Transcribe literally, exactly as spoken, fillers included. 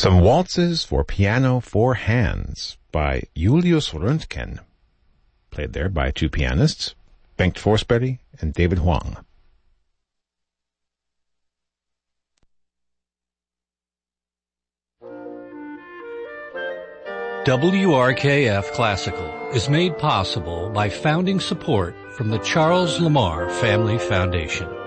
Some waltzes for piano four hands by Julius Röntgen, played there by two pianists, Bengt Forsberg and David Huang. W R K F Classical is made possible by founding support from the Charles Lamar Family Foundation.